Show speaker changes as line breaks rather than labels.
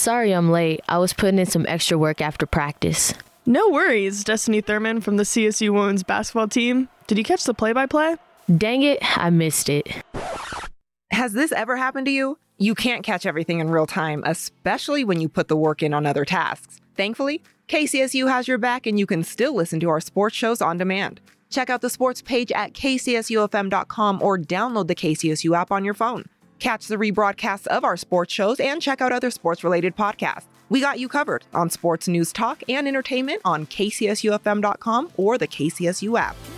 Sorry I'm late. I was putting in some extra work after practice.
No worries, Destiny Thurman from the CSU women's basketball team. Did you catch the play-by-play?
Dang it, I missed it.
Has this ever happened to you? You can't catch everything in real time, especially when you put the work in on other tasks. Thankfully, KCSU has your back and you can still listen to our sports shows on demand. Check out the sports page at kcsufm.com or download the KCSU app on your phone. Catch the rebroadcasts of our sports shows and check out other sports-related podcasts. We got you covered on sports news talk and entertainment on kcsufm.com or the KCSU app.